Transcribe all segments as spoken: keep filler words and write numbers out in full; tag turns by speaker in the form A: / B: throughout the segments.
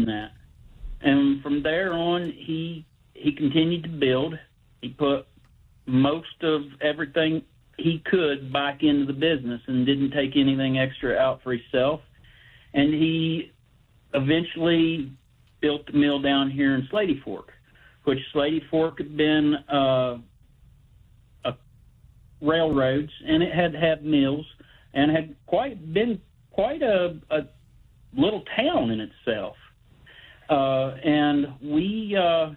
A: doing that. And from there on, he he continued to build. He put most of everything he could back into the business and didn't take anything extra out for himself. And he eventually built the mill down here in Slady Fork, which Slady Fork had been uh, a railroads, and it had had mills, and had quite been quite a, a little town in itself. Uh, and we uh,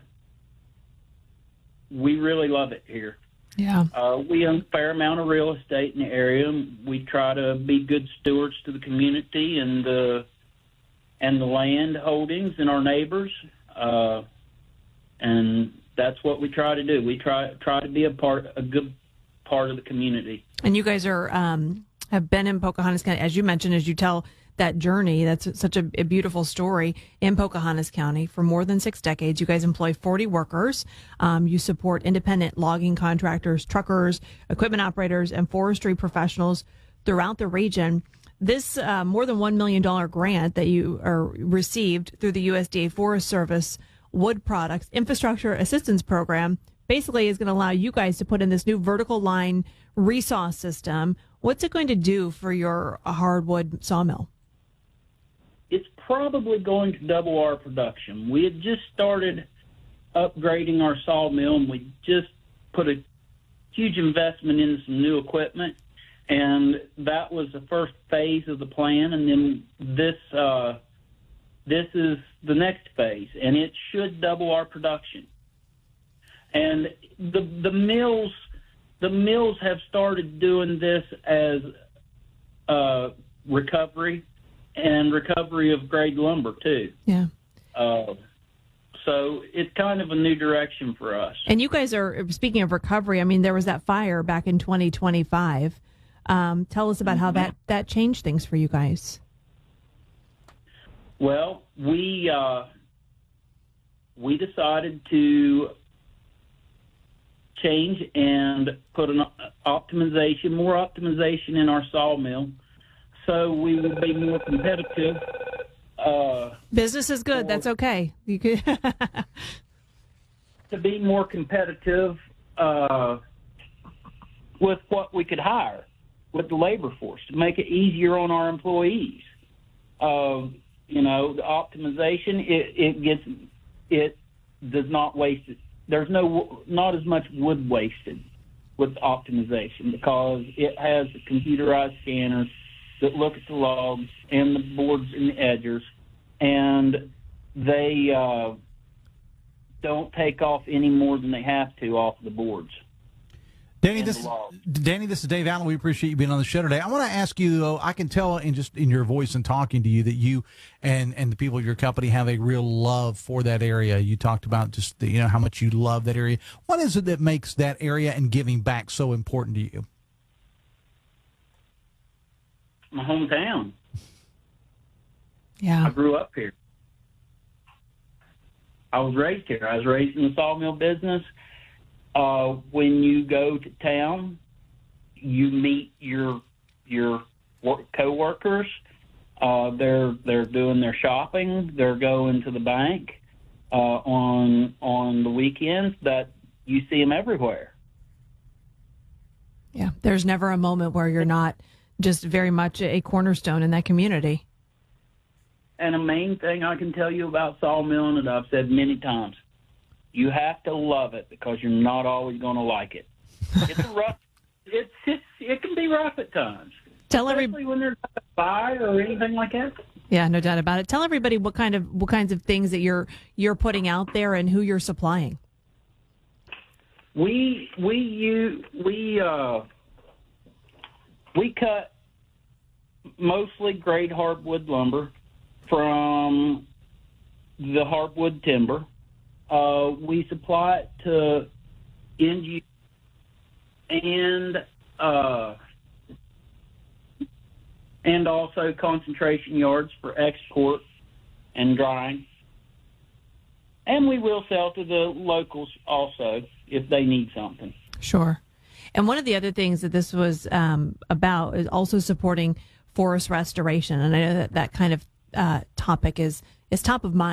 A: we really love it here.
B: Yeah.
A: Uh, we own a fair amount of real estate in the area. We try to be good stewards to the community and the and the land holdings and our neighbors. Uh, and that's what we try to do. We try try to be a part, a good part of the community.
B: And you guys are um, have been in Pocahontas County, as you mentioned, as you tell that journey. That's such a, a beautiful story in Pocahontas County for more than six decades. You guys employ forty workers. Um, you support independent logging contractors, truckers, equipment operators, and forestry professionals throughout the region. This uh, more than one million dollars grant that you are received through the U S D A Forest Service Wood Products Infrastructure Assistance Program basically is going to allow you guys to put in this new vertical line resaw system. What's it going to do for your hardwood sawmill?
A: It's probably going to double our production. We had just started upgrading our sawmill, and we just put a huge investment into some new equipment, and that was the first phase of the plan. And then this uh, this is the next phase, and it should double our production. And the the mills the mills have started doing this as uh, recovery. And recovery of grade lumber, too.
B: Yeah.
A: Uh, so it's kind of a new direction for us.
B: And you guys are, speaking of recovery, I mean, there was that fire back in twenty twenty-five. Um, tell us about how that, that changed things for you guys.
A: Well, we uh, we decided to change and put an optimization, more optimization in our sawmill, so we will be more competitive. Uh,
B: Business is good. That's okay. You could
A: to be more competitive uh, with what we could hire with the labor force to make it easier on our employees. Uh, you know, the optimization it, it gets it does not waste it. There's no not as much wood wasted with optimization because it has the computerized scanners that look at the logs and the boards and the edges, and they uh, don't take off any more than they have to off the boards.
C: Danny, this Danny, this is Dave Allen. We appreciate you being on the show today. I want to ask you, though, I can tell in just in your voice and talking to you that you and, and the people of your company have a real love for that area. You talked about just the, you know how much you love that area. What is it that makes that area and giving back so important to you?
A: My hometown.
B: Yeah.
A: I grew up here. I was raised here. I was raised in the sawmill business. Uh, when you go to town, you meet your your work, co-workers. Uh, they're they're doing their shopping. They're going to the bank uh, on on the weekends. That you see them everywhere.
B: Yeah, there's never a moment where you're not just very much a cornerstone in that community.
A: And a main thing I can tell you about sawmilling that I've said many times, you have to love it because you're not always going to like it. It's a rough. It's, it's it can be rough at times.
B: Tell
A: especially
B: every
A: when there's a fire or anything like that.
B: Yeah, no doubt about it. Tell everybody what kind of what kinds of things that you're you're putting out there and who you're supplying.
A: We we you we uh we cut mostly grade hardwood lumber from the hardwood timber. Uh, we supply it to end use and uh, and also concentration yards for export and drying. And we will sell to the locals also if they need something.
B: Sure. And one of the other things that this was um, about is also supporting forest restoration. And I know that that kind of uh, topic is, is top of mind.